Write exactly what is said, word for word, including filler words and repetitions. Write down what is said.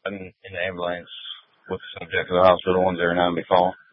in, in the ambulance with the subject of the hospital one zero nine be calling.